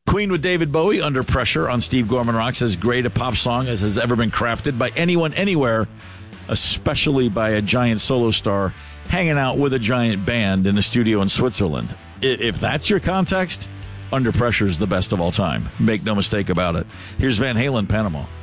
Queen with David Bowie, Under Pressure on Steve Gorman Rocks, as great a pop song as has ever been crafted by anyone, anywhere, especially by a giant solo star hanging out with a giant band in a studio in Switzerland. If that's your context, Under Pressure is the best of all time. Make no mistake about it. Here's Van Halen, Panama.